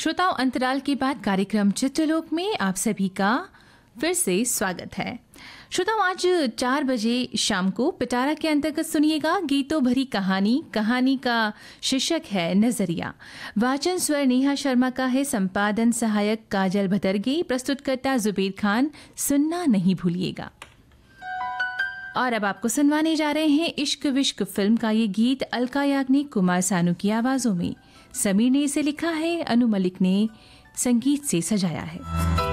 श्रोताओं, अंतराल के बाद कार्यक्रम चित्रलोक में आप सभी का फिर से स्वागत है। श्रोताओं, आज 4 बजे शाम को पिटारा के अंतर्गत सुनिएगा गीतों भरी कहानी। कहानी का शीर्षक है नजरिया। वाचन स्वर नेहा शर्मा का है, संपादन सहायक काजल भतरगे, प्रस्तुतकर्ता जुबेर खान। सुनना नहीं भूलिएगा। और अब आपको सुनवाने जा रहे हैं इश्क विश्क फिल्म का ये गीत अलका याग्निक, कुमार सानू की आवाजों में। समीर ने इसे लिखा है, अनु मलिक ने संगीत से सजाया है।